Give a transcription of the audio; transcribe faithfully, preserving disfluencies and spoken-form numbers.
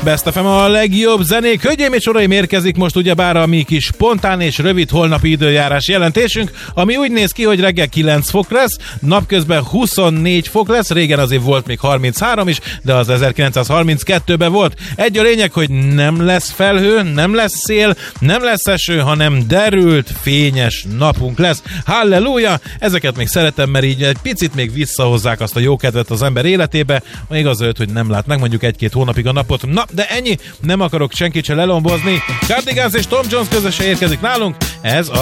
Best ef em a legjobb zenék. Hölgyeim és uraim, érkezik most ugyebár a mi kis spontán és rövid holnapi időjárás jelentésünk, ami úgy néz ki, hogy reggel kilenc fok lesz, napközben huszonnégy fok lesz, régen azért volt még harminchárom is, de az ezerkilencszázharminckettőben volt. Egy a lényeg, hogy nem lesz felhő, nem lesz szél, nem lesz eső, hanem derült, fényes napunk lesz. Halleluja! Ezeket még szeretem, mert így egy picit még visszahozzák azt a jókedvet az ember életébe, még az öt, hogy nem lát meg mondjuk egy-két hónapig a napot. Na, de ennyi, nem akarok senkit se lelombozni. Cardigans és Tom Jones közösen érkezik nálunk, ez a